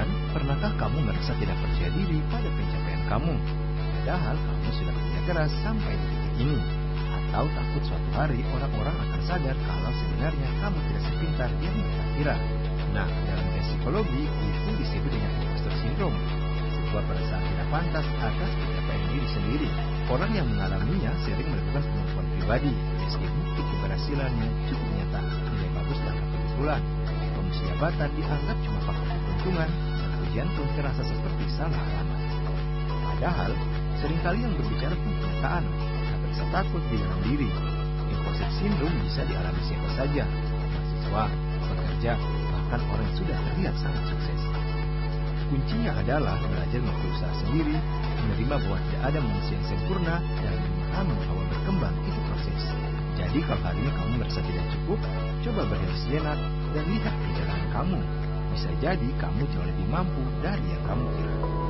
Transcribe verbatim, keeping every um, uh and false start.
Teman, pernahkah kamu merasa tidak percaya diri pada pencapaian kamu? Padahal kamu sudah kerja keras sampai di titik ini. Atau takut suatu hari orang-orang akan sadar kalau sebenarnya kamu tidak sepintar yang mereka kira. Nah, dalam psikologi itu disebut dengan imposter syndrome, sebuah perasaan tidak pantas atas pencapaian diri sendiri. Orang yang mengalaminya sering melakukan pengakuan pribadi, meski bukti keberhasilannya cukup nyata, nilai bagus dalam kebetulan. Promosi jabatan dianggap cuma faktor keberuntungan, dan ujian pun terasa seperti salah alamat. Padahal, seringkali yang berbicara pun kenyataan, tak berasa takut di dalam diri. Imposter syndrome bisa dialami siapa saja, mahasiswa, pekerja, bahkan orang yang sudah terlihat sangat sukses. Kuncinya adalah belajar berusaha sendiri, menerima bahwa tidak ada manusia yang sempurna, dan memahami bahwa berkembang itu proses. Jadi kalau hari ini kamu merasa tidak cukup, coba berhenti sejenak dan lihat perjalanan kamu. Bisa jadi kamu jauh lebih mampu dari yang kamu kira.